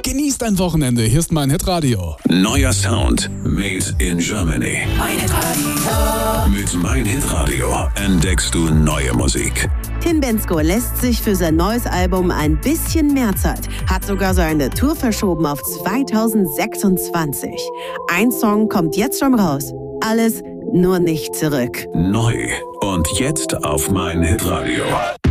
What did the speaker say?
Genieß dein Wochenende. Hier ist mein Hitradio. Neuer Sound made in Germany. Mein Hitradio. Mit Mein Hitradio entdeckst du neue Musik. Tim Bendzko lässt sich für sein neues Album ein bisschen mehr Zeit, hat sogar seine Tour verschoben auf 2026. Ein Song kommt jetzt schon raus. Alles nur nicht zurück. Neu und jetzt auf Mein Hitradio.